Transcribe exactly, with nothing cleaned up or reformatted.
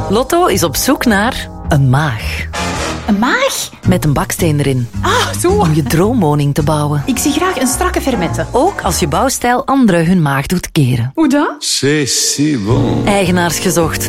Lotto is op zoek naar een maag. Een maag? Met een baksteen erin. Ah, zo. Om je droomwoning te bouwen. Ik zie graag een strakke fermette. Ook als je bouwstijl anderen hun maag doet keren. Hoe dan? C'est si bon. Eigenaars gezocht.